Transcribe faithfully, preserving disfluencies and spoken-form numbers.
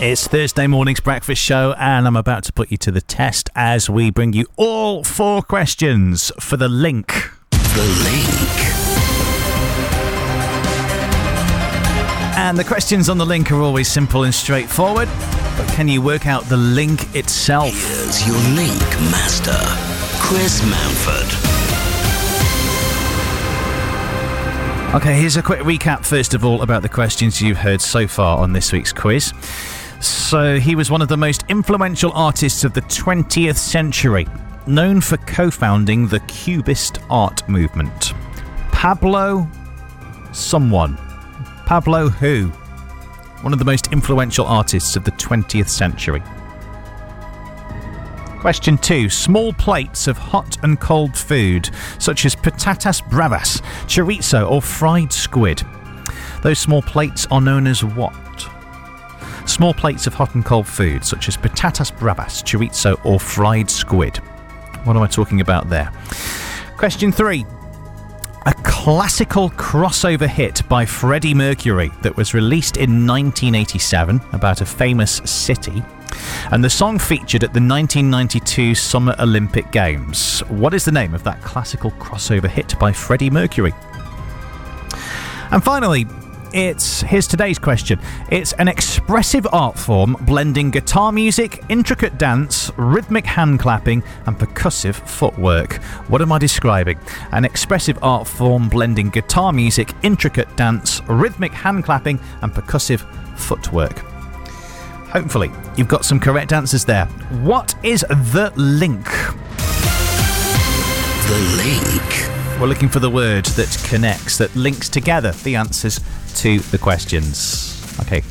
It's Thursday morning's breakfast show, and I'm about to put you to the test as we bring you all four questions for the link. The link. And the questions on the link are always simple and straightforward, but can you work out the link itself? Here's your link master, Chris Manford. Okay, here's a quick recap, first of all, about the questions you've heard so far on this week's quiz. So, he was one of the most influential artists of the twentieth century, known for co-founding the Cubist art movement. Pablo someone. Pablo who? One of the most influential artists of the twentieth century. Question two. Small plates of hot and cold food, such as patatas bravas, chorizo or fried squid. Those small plates are known as what? Small plates of hot and cold food, such as patatas bravas, chorizo or fried squid. What am I talking about there? Question three. A classical crossover hit by Freddie Mercury that was released in nineteen eighty-seven about a famous city, and the song featured at the nineteen ninety-two Summer Olympic Games. What is the name of that classical crossover hit by Freddie Mercury? And finally, it's here's today's question. It's an expressive art form blending guitar music, intricate dance, rhythmic hand clapping and percussive footwork. What am I describing? An expressive art form blending guitar music, intricate dance, rhythmic hand clapping and percussive footwork. Hopefully, you've got some correct answers there. What is the link? The link. We're looking for the word that connects, that links together the answers to the questions. Okay,